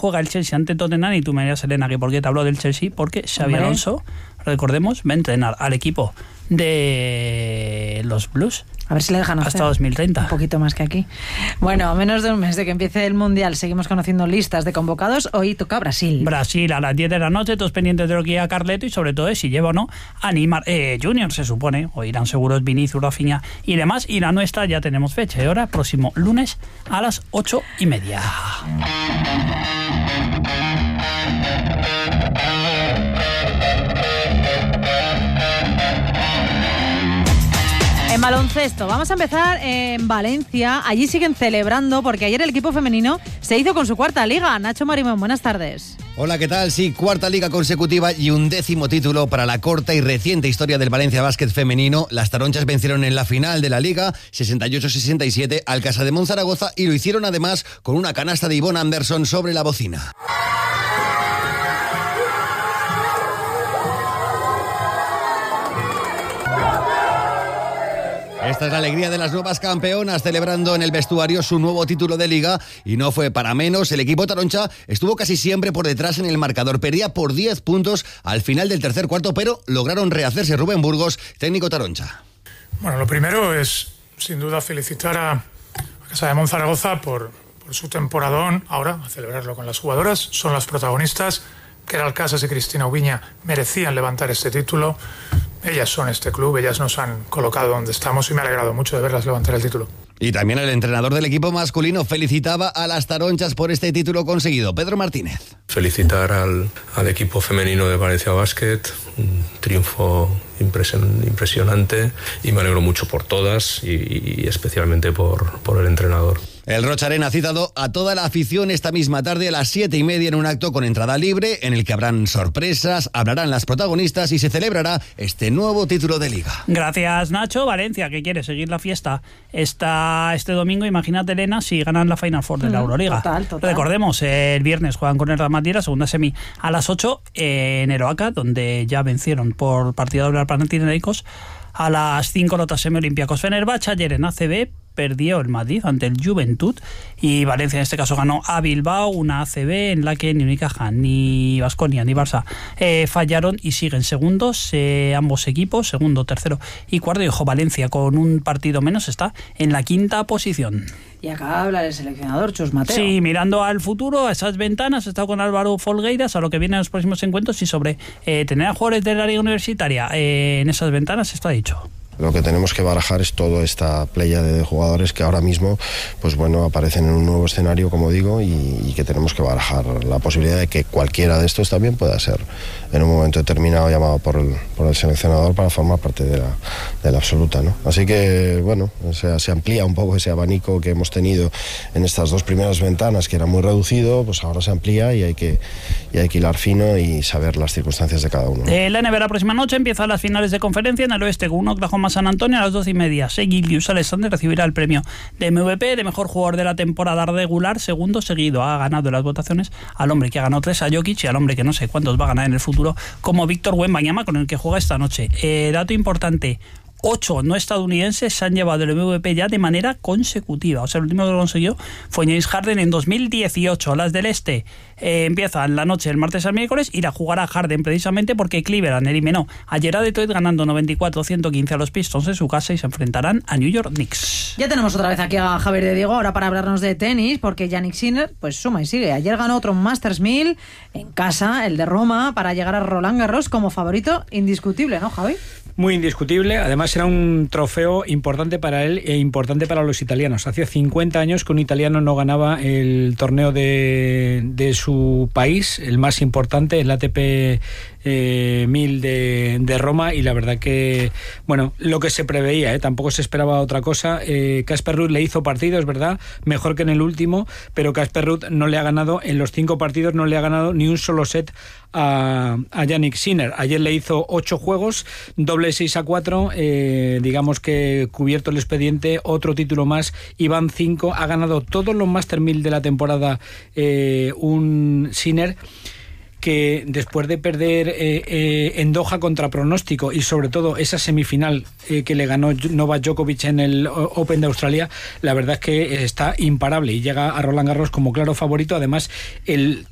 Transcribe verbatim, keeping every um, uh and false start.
juega el Chelsea ante Tottenham y tú me dirás, Elena, que por qué te hablo del Chelsea, porque Xabi Hombre. Alonso, recordemos, va a entrenar al equipo de los Blues. A ver si le dejan hacer hasta dos mil treinta. Un poquito más que aquí. Bueno, a menos de un mes de que empiece el Mundial, seguimos conociendo listas de convocados. Hoy toca Brasil. Brasil a las diez de la noche, todos pendientes de lo que diga Carleto y sobre todo de si lleva o no a Neymar eh, Junior, se supone. O irán seguros Vinicius, Rafinha y demás. Y la nuestra ya tenemos fecha y hora, próximo lunes a las ocho y media. En baloncesto, vamos a empezar en Valencia. Allí siguen celebrando porque ayer el equipo femenino se hizo con su cuarta liga. Nacho Marimón, buenas tardes. Hola, ¿qué tal? Sí, cuarta liga consecutiva y un décimo título para la corta y reciente historia del Valencia Básquet femenino. Las taronchas vencieron en la final de la liga sesenta y ocho sesenta y siete al Casademont Zaragoza y lo hicieron además con una canasta de Yvonne Anderson sobre la bocina. Esta es la alegría de las nuevas campeonas, celebrando en el vestuario su nuevo título de liga, y no fue para menos. El equipo taroncha estuvo casi siempre por detrás en el marcador, perdía por diez puntos al final del tercer cuarto, pero lograron rehacerse. Rubén Burgos, técnico taroncha. Bueno, lo primero es, sin duda, felicitar a, a Casademont Zaragoza por, por su temporadón. Ahora, a celebrarlo con las jugadoras, son las protagonistas. Keral Casas y Cristina Ubiña merecían levantar este título. Ellas son este club, ellas nos han colocado donde estamos y me ha alegrado mucho de verlas levantar el título. Y también el entrenador del equipo masculino felicitaba a las taronchas por este título conseguido. Pedro Martínez. Felicitar al, al equipo femenino de Valencia Basket, un triunfo impresion, impresionante y me alegro mucho por todas y, y especialmente por, por el entrenador. El Rocha Arena ha citado a toda la afición esta misma tarde a las siete y media en un acto con entrada libre en el que habrán sorpresas, hablarán las protagonistas y se celebrará este nuevo título de liga. Gracias, Nacho. Valencia, que quiere seguir la fiesta esta, este domingo, imagínate, Elena, si ganan la Final Four de la Euroliga. Total, total. Recordemos, el viernes juegan con el Real Madrid, la segunda semi a las ocho en Eroaca, donde ya vencieron por partido doble al Panathinaikos. A las cinco la otra semi Olympiacos Fenerbahce. Ayer en A C B perdió el Madrid ante el Juventud y Valencia en este caso ganó a Bilbao, una A C B en la que ni Unicaja, ni Baskonia, ni Barça eh, fallaron y siguen segundos eh, ambos equipos, segundo, tercero y cuarto. Y ojo, Valencia con un partido menos está en la quinta posición. Y acaba de hablar el seleccionador, Chus Mateo. Sí, mirando al futuro, a esas ventanas, he estado con Álvaro Folgueiras, a lo que viene en los próximos encuentros y sobre eh, tener a jugadores de la liga universitaria eh, en esas ventanas está dicho. Lo que tenemos que barajar es toda esta playa de jugadores que ahora mismo, pues bueno, aparecen en un nuevo escenario, como digo, y, y que tenemos que barajar la posibilidad de que cualquiera de estos también pueda ser en un momento determinado llamado por el, por el seleccionador para formar parte de la, de la absoluta, ¿no? Así que, bueno, o sea, se amplía un poco ese abanico que hemos tenido en estas dos primeras ventanas, que era muy reducido, pues ahora se amplía y hay que, y hay que hilar fino y saber las circunstancias de cada uno, ¿no? Eh, la N B A la próxima noche empiezan las finales de conferencia en el oeste con un Oklahoma San Antonio a las doce y media. Shai Gilgeous-Alexander recibirá el premio de M V P, de mejor jugador de la temporada regular, segundo seguido. Ha ganado las votaciones al hombre que ha ganado tres, a Jokic, y al hombre que no sé cuántos va a ganar en el futuro, como Víctor Wembanyama, con el que juega esta noche. Eh, dato importante: ocho no estadounidenses se han llevado el M V P ya de manera consecutiva. O sea, el último que lo consiguió fue James Harden en dos mil dieciocho. Las del este eh, empiezan la noche el martes al miércoles y la jugará Harden precisamente porque Cleveland eliminó ayer a Detroit ganando noventa y cuatro a ciento quince a los Pistons en su casa y se enfrentarán a New York Knicks. Ya tenemos otra vez aquí a Javier de Diego ahora para hablarnos de tenis, porque Jannik Sinner pues suma y sigue. Ayer ganó otro Masters mil en casa, el de Roma, para llegar a Roland Garros como favorito indiscutible, ¿no, Javi? Muy indiscutible, además era un trofeo importante para él e importante para los italianos. Hace cincuenta años que un italiano no ganaba el torneo de, de su país, el más importante, el A T P eh, mil de, de Roma, y la verdad que, bueno, lo que se preveía, ¿eh? Tampoco se esperaba otra cosa. Casper eh, Ruud le hizo partido, es verdad, mejor que en el último, pero Casper Ruud no le ha ganado, en los cinco partidos no le ha ganado ni un solo set a, a Jannik Sinner. Ayer le hizo ocho juegos, doble seis a cuatro, eh, digamos que cubierto el expediente, otro título más, y van cinco, ha ganado todos los Master mil de la temporada eh, un Sinner que después de perder eh, eh, en Doha contra pronóstico y sobre todo esa semifinal eh, que le ganó Novak Djokovic en el Open de Australia, la verdad es que está imparable y llega a Roland Garros como claro favorito. Además, el